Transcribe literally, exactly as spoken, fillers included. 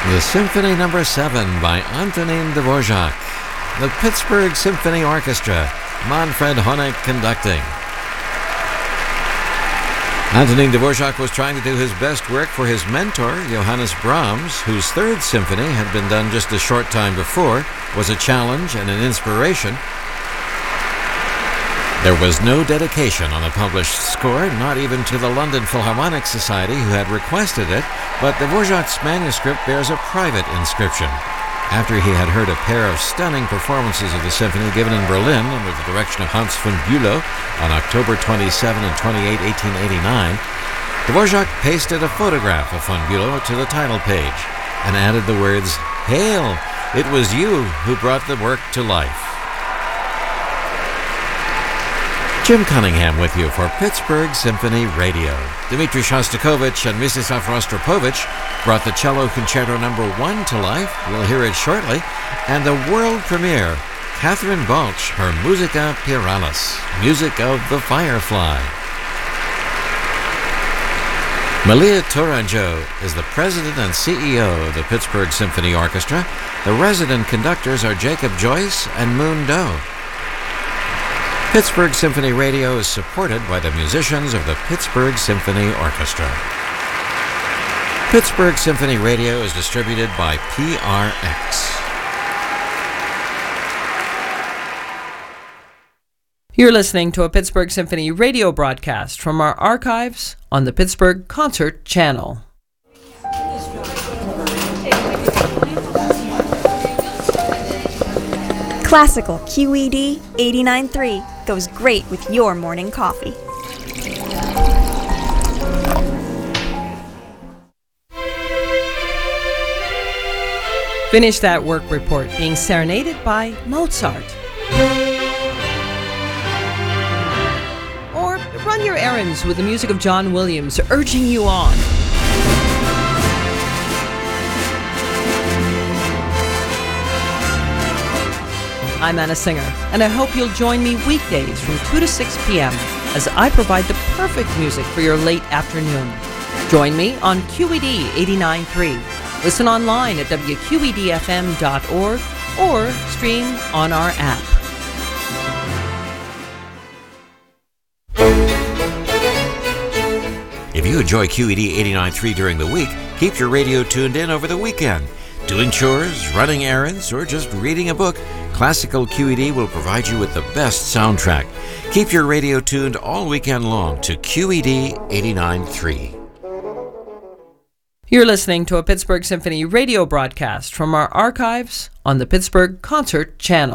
The Symphony Number seven by Antonin Dvorak. The Pittsburgh Symphony Orchestra, Manfred Honeck conducting. Antonin Dvorak was trying to do his best work for his mentor, Johannes Brahms, whose third symphony had been done just a short time before, was a challenge and an inspiration. There was no dedication on the published score, not even to the London Philharmonic Society, who had requested it, but Dvorak's manuscript bears a private inscription. After he had heard a pair of stunning performances of the symphony given in Berlin under the direction of Hans von Bülow on October twenty-seventh and twenty-eighth, eighteen eighty-nine, Dvorak pasted a photograph of von Bülow to the title page and added the words, "Hail! It was you who brought the work to life." Jim Cunningham with you for Pittsburgh Symphony Radio. Dmitri Shostakovich and Mstislav Rostropovich brought the cello concerto number one to life. We'll hear it shortly. And the world premiere, Catherine Balch, her Musica Piralis, music of the Firefly. Malia Tourangeau is the president and C E O of the Pittsburgh Symphony Orchestra. The resident conductors are Jacob Joyce and Moon Doe. Pittsburgh Symphony Radio is supported by the musicians of the Pittsburgh Symphony Orchestra. Pittsburgh Symphony Radio is distributed by P R X. You're listening to a Pittsburgh Symphony Radio broadcast from our archives on the Pittsburgh Concert Channel. Classical Q E D eighty-nine point three goes great with your morning coffee. Finish that work report being serenaded by Mozart. Or run your errands with the music of John Williams urging you on. I'm Anna Singer, and I hope you'll join me weekdays from two to six p.m. as I provide the perfect music for your late afternoon. Join me on Q E D eighty-nine point three. Listen online at w q e d f m dot org or stream on our app. If you enjoy Q E D eighty-nine point three during the week, keep your radio tuned in over the weekend. Doing chores, running errands, or just reading a book, Classical Q E D will provide you with the best soundtrack. Keep your radio tuned all weekend long to Q E D eighty-nine point three. You're listening to a Pittsburgh Symphony Radio broadcast from our archives on the Pittsburgh Concert Channel.